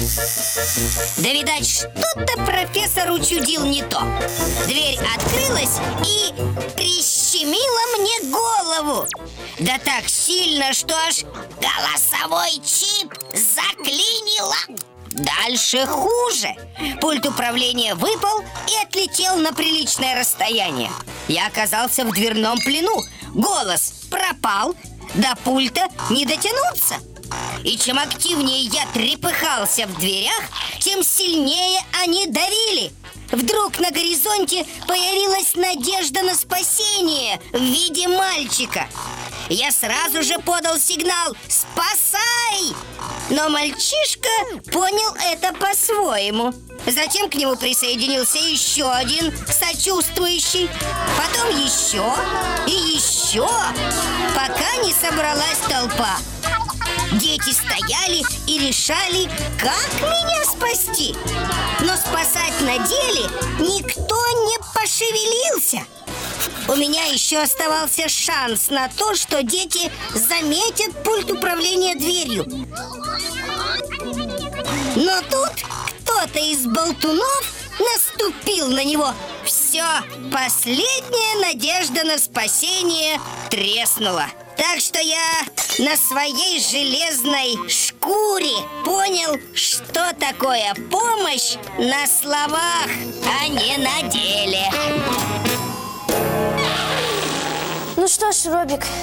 Да, видать, что-то профессор учудил не то. Дверь открылась и прищемила мне голову. Да так сильно, что аж голосовой чип заклинило. Дальше хуже. Пульт управления выпал и отлетел на приличное расстояние. Я оказался в дверном плену. Голос пропал, до пульта не дотянуться. И чем активнее я трепыхался в дверях, тем сильнее они давили. Вдруг на горизонте появилась надежда на спасение в виде мальчика. Я сразу же подал сигнал «Спасай!», но мальчишка понял это по-своему. Затем к нему присоединился еще один сочувствующий, потом еще и еще, пока не собралась толпа. Дети стояли и решали, как меня спасти. Но спасать на деле никто не пошевелился. У меня еще оставался шанс на то, что дети заметят пульт управления дверью. Но тут кто-то из болтунов наступил на него. Все, последняя надежда на спасение треснула. Так что я на своей железной шкуре понял, что такое помощь на словах, а не на деле. Ну что ж, Робик,